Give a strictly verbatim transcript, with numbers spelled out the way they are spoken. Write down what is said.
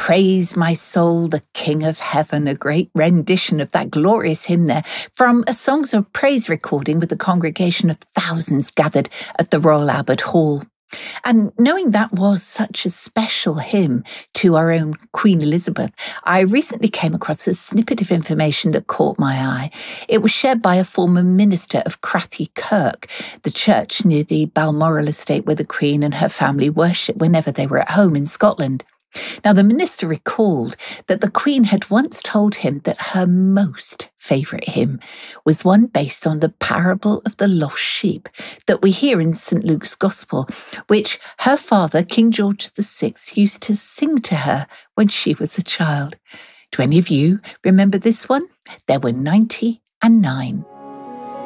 Praise my soul, the King of Heaven, a great rendition of that glorious hymn there from a Songs of Praise recording with a congregation of thousands gathered at the Royal Albert Hall. And knowing that was such a special hymn to our own Queen Elizabeth, I recently came across a snippet of information that caught my eye. It was shared by a former minister of Cratty Kirk, the church near the Balmoral estate where the Queen and her family worshipped whenever they were at home in Scotland. Now, the minister recalled that the Queen had once told him that her most favourite hymn was one based on the parable of the lost sheep that we hear in Saint Luke's Gospel, which her father, King George the Sixth, used to sing to her when she was a child. Do any of you remember this one? There were ninety and nine.